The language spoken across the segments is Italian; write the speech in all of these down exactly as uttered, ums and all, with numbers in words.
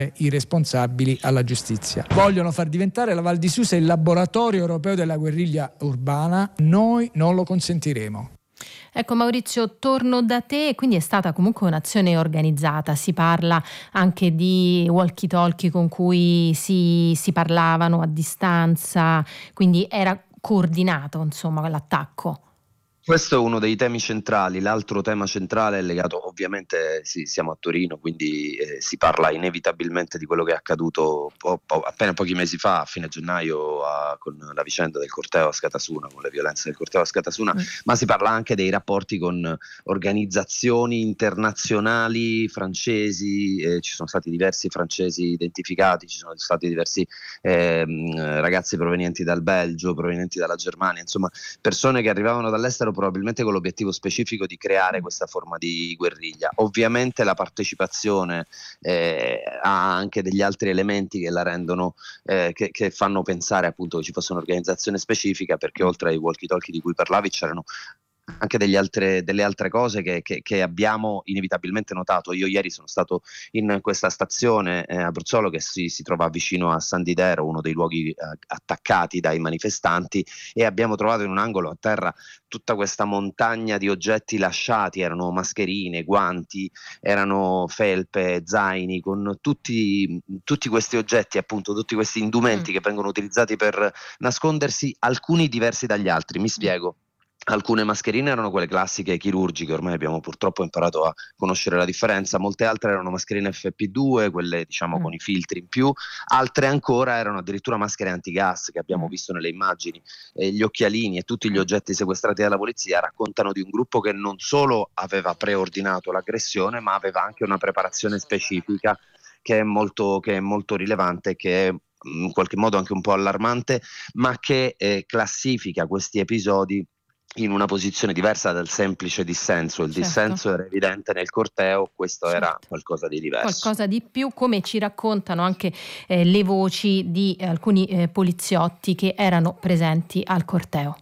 i responsabili alla giustizia. Vogliono far diventare la Val di Susa il laboratorio europeo della guerriglia urbana. Noi non lo consentiremo. Ecco Maurizio, torno da te, quindi è stata comunque un'azione organizzata, si parla anche di walkie-talkie con cui si, si parlavano a distanza, quindi era coordinato insomma l'attacco. Questo è uno dei temi centrali. L'altro tema centrale è legato, ovviamente sì, siamo a Torino, quindi eh, si parla inevitabilmente di quello che è accaduto po- po- appena pochi mesi fa, a fine gennaio, a, con la vicenda del corteo a Scatasuna, con le violenze del corteo a Scatasuna, mm. ma si parla anche dei rapporti con organizzazioni internazionali francesi, eh, ci sono stati diversi francesi identificati, ci sono stati diversi eh, ragazzi provenienti dal Belgio, provenienti dalla Germania, insomma persone che arrivavano dall'estero probabilmente con l'obiettivo specifico di creare questa forma di guerriglia. Ovviamente la partecipazione eh, ha anche degli altri elementi che la rendono, eh, che, che fanno pensare appunto che ci fosse un'organizzazione specifica, perché oltre ai walkie-talkie di cui parlavi c'erano anche degli altre, delle altre cose che, che, che abbiamo inevitabilmente notato. Io ieri sono stato in questa stazione eh, a Bruzzolo che si, si trova vicino a San Didero, uno dei luoghi eh, attaccati dai manifestanti, e abbiamo trovato in un angolo a terra tutta questa montagna di oggetti lasciati, erano mascherine, guanti, erano felpe, zaini, con tutti, tutti questi oggetti, appunto tutti questi indumenti mm. che vengono utilizzati per nascondersi, alcuni diversi dagli altri. Mi spiego. Alcune mascherine erano quelle classiche chirurgiche, ormai abbiamo purtroppo imparato a conoscere la differenza, molte altre erano mascherine F P due, quelle diciamo mm. con i filtri in più, altre ancora erano addirittura maschere antigas che abbiamo mm. visto nelle immagini, e gli occhialini e tutti gli oggetti sequestrati dalla polizia raccontano di un gruppo che non solo aveva preordinato l'aggressione, ma aveva anche una preparazione specifica che è molto, che è molto rilevante, che è in qualche modo anche un po' allarmante, ma che eh, classifica questi episodi in una posizione diversa dal semplice dissenso. Il certo. dissenso era evidente nel corteo, questo certo. era qualcosa di diverso. Qualcosa di più, come ci raccontano anche eh, le voci di eh, alcuni eh, poliziotti che erano presenti al corteo.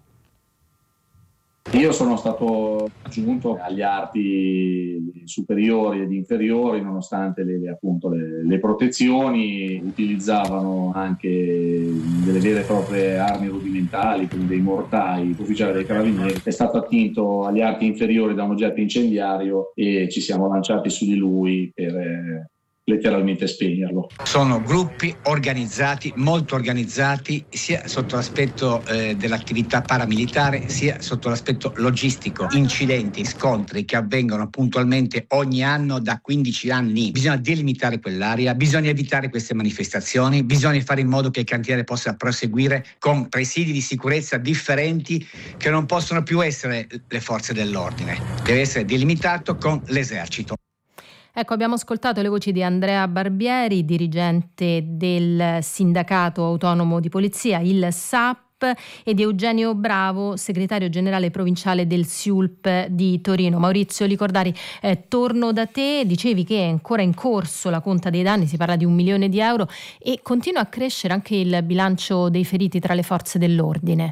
Io sono stato aggiunto agli arti superiori ed inferiori, nonostante le, appunto, le, le protezioni. Utilizzavano anche delle vere e proprie armi rudimentali, come dei mortai. L'ufficiale dei carabinieri è stato attinto agli arti inferiori da un oggetto incendiario e ci siamo lanciati su di lui per eh, letteralmente spegnerlo. Sono gruppi organizzati, molto organizzati, sia sotto l'aspetto eh, dell'attività paramilitare, sia sotto l'aspetto logistico. Incidenti, scontri che avvengono puntualmente ogni anno da quindici anni. Bisogna delimitare quell'area, bisogna evitare queste manifestazioni, bisogna fare in modo che il cantiere possa proseguire con presidi di sicurezza differenti, che non possono più essere le forze dell'ordine. Deve essere delimitato con l'esercito. Ecco, abbiamo ascoltato le voci di Andrea Barbieri, dirigente del sindacato autonomo di polizia, il S A P, e di Eugenio Bravo, segretario generale provinciale del S I U L P di Torino. Maurizio Licordari, eh, torno da te. Dicevi che è ancora in corso la conta dei danni, si parla di un milione di euro, e continua a crescere anche il bilancio dei feriti tra le forze dell'ordine.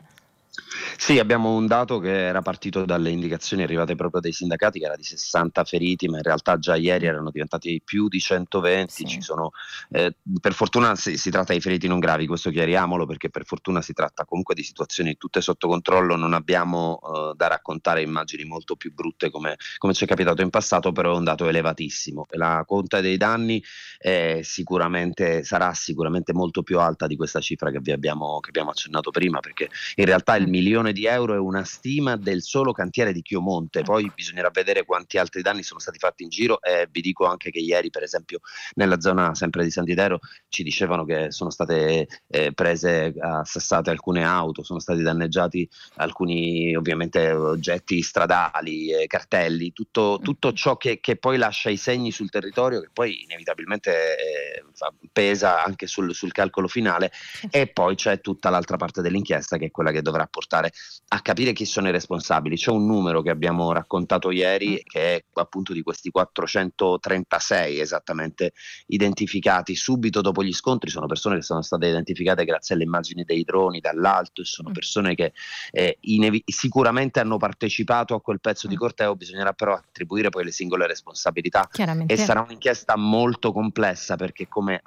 Sì, abbiamo un dato che era partito dalle indicazioni arrivate proprio dai sindacati, che era di sessanta feriti, ma in realtà già ieri erano diventati più di centoventi. Sì. Ci sono, eh, per fortuna si, si tratta di feriti non gravi, questo chiariamolo, perché per fortuna si tratta comunque di situazioni tutte sotto controllo, non abbiamo eh, da raccontare immagini molto più brutte come, come ci è capitato in passato, però è un dato elevatissimo. E la conta dei danni è sicuramente, sarà sicuramente molto più alta di questa cifra che vi abbiamo, che abbiamo accennato prima, perché in realtà il milione di euro è una stima del solo cantiere di Chiomonte, poi bisognerà vedere quanti altri danni sono stati fatti in giro, e vi dico anche che ieri per esempio nella zona sempre di San Didero ci dicevano che sono state eh, prese, assassate alcune auto, sono stati danneggiati alcuni ovviamente oggetti stradali, eh, cartelli, tutto, tutto ciò che, che poi lascia i segni sul territorio, che poi inevitabilmente eh, fa, pesa anche sul, sul calcolo finale. E poi c'è tutta l'altra parte dell'inchiesta, che è quella che dovrà portare pensare a capire chi sono i responsabili. C'è un numero che abbiamo raccontato ieri che è appunto di questi quattrocentotrentasei esattamente identificati subito dopo gli scontri. Sono persone che sono state identificate grazie alle immagini dei droni dall'alto e sono persone che eh, inevi- sicuramente hanno partecipato a quel pezzo di corteo. Bisognerà però attribuire poi le singole responsabilità e sarà un'inchiesta molto complessa, perché come